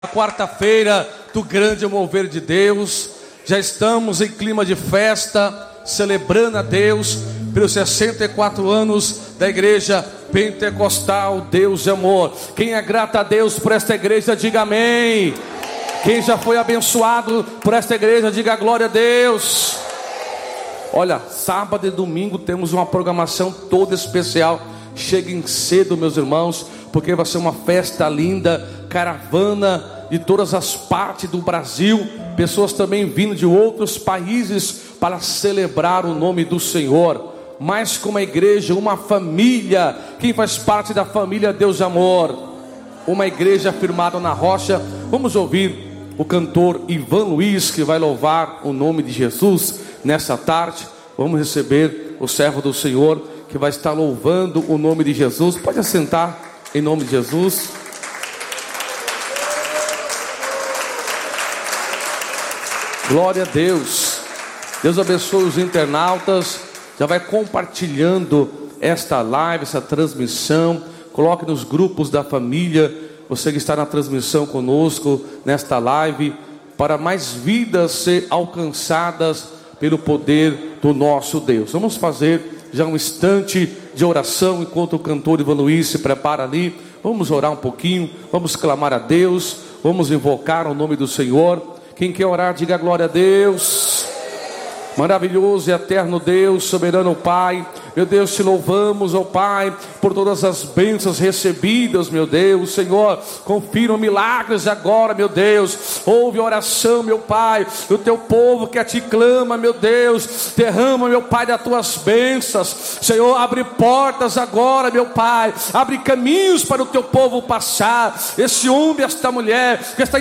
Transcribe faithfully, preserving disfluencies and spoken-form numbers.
Quarta-feira do grande mover de Deus, já estamos em clima de festa, celebrando a Deus pelos sessenta e quatro anos da igreja pentecostal Deus de Amor. Quem é grato a Deus por esta igreja, diga amém. Quem já foi abençoado por esta igreja, diga glória a Deus. Olha, sábado e domingo temos uma programação toda especial. Cheguem cedo, meus irmãos, porque vai ser uma festa linda, caravana de todas as partes do Brasil, pessoas também vindo de outros países para celebrar o nome do Senhor. Mais como uma igreja, uma família. Quem faz parte da família Deus de Amor? Uma igreja firmada na rocha. Vamos ouvir o cantor Ivan Luiz, que vai louvar o nome de Jesus nessa tarde. Vamos receber o servo do Senhor, que vai estar louvando o nome de Jesus. Pode assentar em nome de Jesus. Glória a Deus. Deus abençoe os internautas. Já vai compartilhando esta live, essa transmissão. Coloque nos grupos da família, você que está na transmissão conosco nesta live, para mais vidas ser alcançadas pelo poder do nosso Deus. Vamos fazer já um instante de oração enquanto o cantor Ivan Luiz se prepara ali. Vamos orar um pouquinho, vamos clamar a Deus, vamos invocar o nome do Senhor. Quem quer orar, diga glória a Deus. Maravilhoso e eterno Deus, soberano Pai, meu Deus, te louvamos, ó Pai, por todas as bênçãos recebidas, meu Deus. Senhor, confirma milagres agora, meu Deus. Ouve a oração, meu Pai, do teu povo que a ti clama, meu Deus. Derrama, meu Pai, das tuas bênçãos. Senhor, abre portas agora, meu Pai. Abre caminhos para o teu povo passar. Esse homem, esta mulher que está